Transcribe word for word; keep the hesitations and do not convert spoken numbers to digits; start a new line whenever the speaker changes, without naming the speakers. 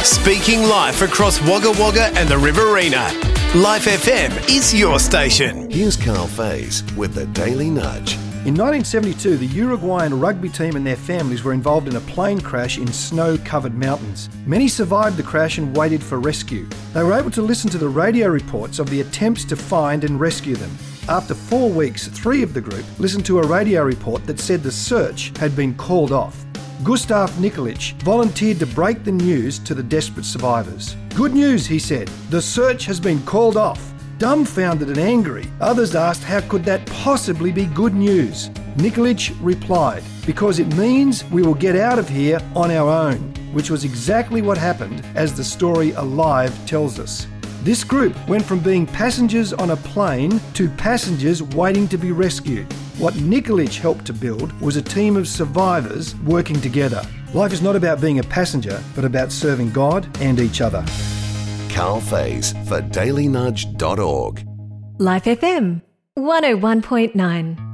Speaking life across Wagga Wagga and the Riverina. Life F M is your station.
Here's Carl Faze with the Daily Nudge.
In nineteen seventy-two, the Uruguayan rugby team and their families were involved in a plane crash in snow-covered mountains. Many survived the crash and waited for rescue. They were able to listen to the radio reports of the attempts to find and rescue them. After four weeks, three of the group listened to a radio report that said the search had been called off. Gustav Nikolic volunteered to break the news to the desperate survivors. "Good news," he said. "The search has been called off." Dumbfounded and angry, others asked how could that possibly be good news. Nikolic replied, "Because it means we will get out of here on our own," which was exactly what happened, as the story Alive tells us. This group went from being passengers on a plane to passengers waiting to be rescued. What Nikolic helped to build was a team of survivors working together. Life is not about being a passenger, but about serving God and each other.
Carl Faze for daily nudge dot org.
Life F M one oh one point nine.